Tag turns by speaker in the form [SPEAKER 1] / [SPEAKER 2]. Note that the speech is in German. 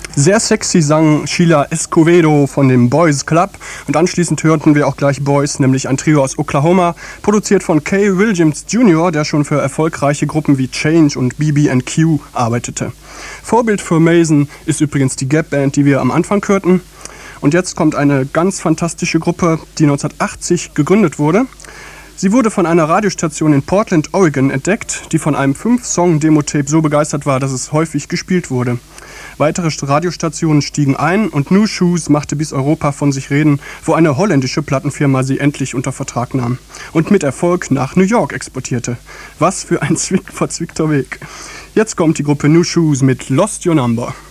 [SPEAKER 1] Sehr sexy sang Sheila Escovedo von dem Boys Club und anschließend hörten wir auch gleich Boys, nämlich ein Trio aus Oklahoma, produziert von Kay Williams Jr., der schon für erfolgreiche Gruppen wie Change und BB&Q arbeitete. Vorbild für Mason ist übrigens die Gap-Band, die wir am Anfang hörten. Und jetzt kommt eine ganz fantastische Gruppe, die 1980 gegründet wurde. Sie wurde von einer Radiostation in Portland, Oregon entdeckt, die von einem 5-Song-Demo-Tape so begeistert war, dass es häufig gespielt wurde. Weitere Radiostationen stiegen ein und New Shoes machte bis Europa von sich reden, wo eine holländische Plattenfirma sie endlich unter Vertrag nahm und mit Erfolg nach New York exportierte. Was für ein verzwickter Weg. Jetzt kommt die Gruppe New Shoes mit Lost Your Number.